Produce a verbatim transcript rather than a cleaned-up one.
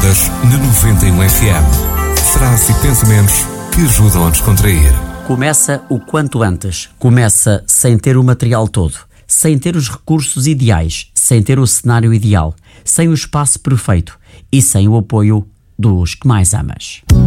descontraídas na noventa e um F M. Frases e pensamentos que ajudam a descontrair. Começa o quanto antes. Começa sem ter o material todo, sem ter os recursos ideais, sem ter o cenário ideal, sem o espaço perfeito e sem o apoio dos que mais amas.